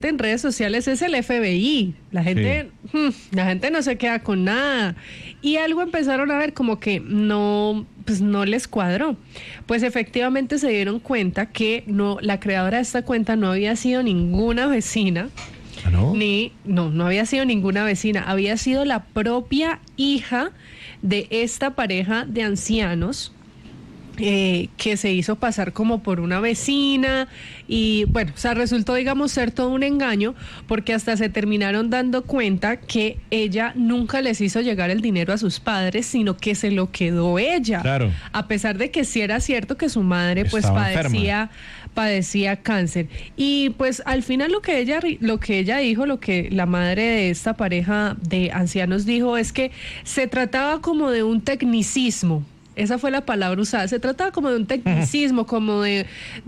en redes sociales es el FBI. La gente no se queda con nada. Y algo empezaron a ver como que no, pues no les cuadró. Pues efectivamente se dieron cuenta que no, la creadora de esta cuenta no había sido ninguna vecina. ¿Ah, no? No había sido ninguna vecina, había sido la propia hija de esta pareja de ancianos. Que se hizo pasar como por una vecina y bueno, o sea, resultó, digamos, ser todo un engaño, porque hasta se terminaron dando cuenta que ella nunca les hizo llegar el dinero a sus padres, sino que se lo quedó ella. Claro. A pesar de que sí era cierto que su madre pues padecía cáncer. Y pues al final lo que ella dijo, lo que la madre de esta pareja de ancianos dijo es que se trataba como de un tecnicismo. Esa fue la palabra usada. Se trataba como de un tecnicismo, como de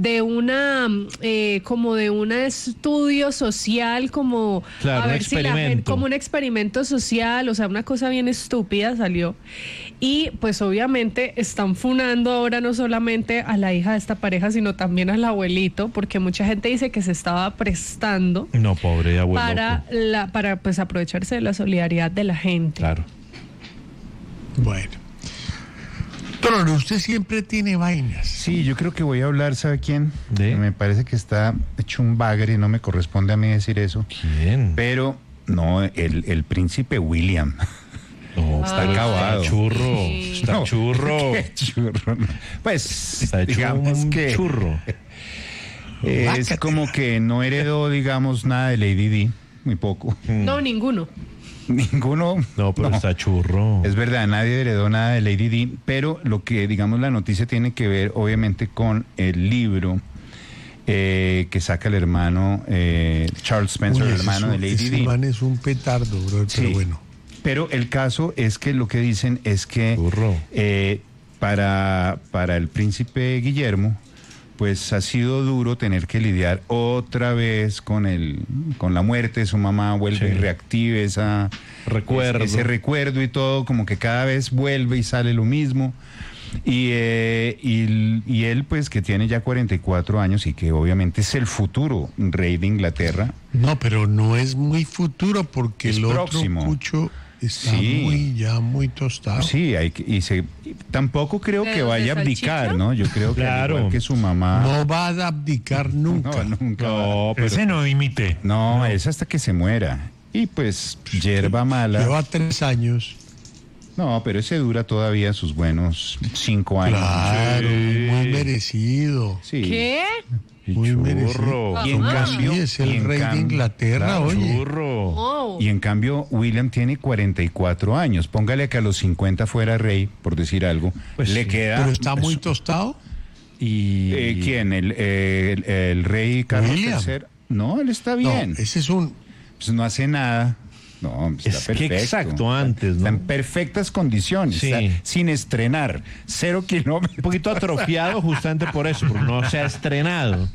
un estudio social, como claro, a ver si la gente, como un experimento social, o sea, una cosa bien estúpida salió. Y pues obviamente están funando ahora no solamente a la hija de esta pareja, sino también al abuelito, porque mucha gente dice que se estaba prestando. No, pobre abuelo. Para pues aprovecharse de la solidaridad de la gente. Claro. Bueno. Pero usted siempre tiene vainas. Sí, yo creo que voy a hablar, ¿sabe quién? ¿De? Me parece que está hecho un bagre, no me corresponde a mí decir eso. ¿Quién? Pero, no, el príncipe William. No, está acabado. Está churro. Sí. Está No, churro. ¿qué churro? Pues, Está hecho digamos un que churro. es como que no heredó, digamos, nada de Lady Di, muy poco. No, ninguno. Ninguno. No, pero está churro. Es verdad, nadie heredó nada de Lady Di, pero lo que, digamos, la noticia tiene que ver, obviamente, con el libro que saca el hermano, Charles Spencer, el hermano de Lady Di. Ese man es un petardo, bro, Sí, pero bueno. Pero el caso es que lo que dicen es que para el príncipe Guillermo, pues ha sido duro tener que lidiar otra vez con la muerte de su mamá, vuelve y reactive ese recuerdo y todo, como que cada vez vuelve y sale lo mismo. Y él, pues, que tiene ya 44 años y que obviamente es el futuro rey de Inglaterra. No, pero no es muy futuro porque es el próximo. otro cucho está Sí. muy tostado. Sí, tampoco creo que ¿De vaya a abdicar, salchicha? ¿no? Yo creo que al igual que su mamá. No va a abdicar nunca. No, nunca. No, pero Ese no imite. No, es hasta que se muera. Y pues, hierba mala. Lleva 3 años. No, pero ese dura todavía sus buenos 5 años. Claro, Sí. muy merecido. Sí. ¿Qué? Muy churro. merecido. Y en Ajá. cambio, Sí, es el rey de Inglaterra, claro, oye. Churro. Oh. Y en cambio, William tiene 44 años. Póngale que a los 50 fuera rey, por decir algo. Pues le sí. queda. Pero está muy tostado. Y ¿Quién? ¿El rey Carlos William. III? No, él está No, bien. ese es un... Pues no hace nada. No, está Es que perfecto. exacto, antes, Está ¿no? en perfectas condiciones. Sí. Está sin estrenar. 0 kilómetros. un poquito atrofiado justamente por eso, porque no se ha estrenado.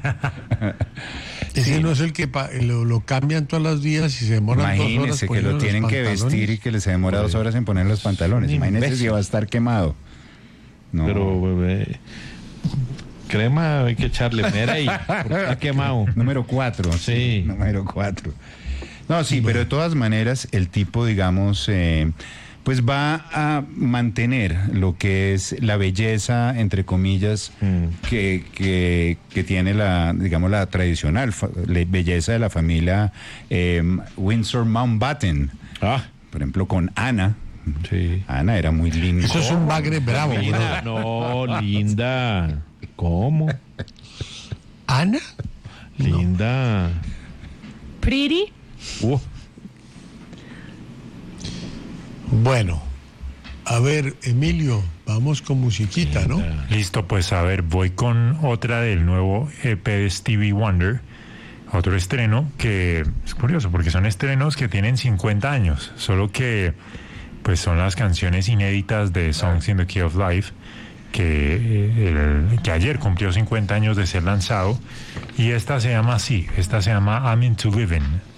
Ese no es el que lo cambian todos los días y se demoran 2 horas. Imagínese que lo poniendo tienen los que vestir pantalones. y que les demora 2 horas en poner los pantalones. Un Imagínese imbécil. si va a estar quemado. No. Pero, bebé, crema hay que echarle, mera ahí, porque está quemado. Número 4. Sí. Número 4. No, sí, pero de todas maneras el tipo, digamos, pues va a mantener lo que es la belleza, entre comillas, que tiene digamos, la tradicional la belleza de la familia Windsor Mountbatten. Por ejemplo, con Ana. Sí. Ana era muy linda. Eso es un bagre bravo, Linda, bro. no, linda. ¿Cómo? ¿Ana? Linda. Pretty. Bueno, a ver, Emilio, vamos con musiquita, ¿no? Listo, pues a ver, voy con otra del nuevo EP de Stevie Wonder, otro estreno que es curioso porque son estrenos que tienen 50 años, solo que pues son las canciones inéditas de Songs in the Key of Life, que ayer cumplió 50 años de ser lanzado, y esta se llama así, esta se llama I'm Into Living.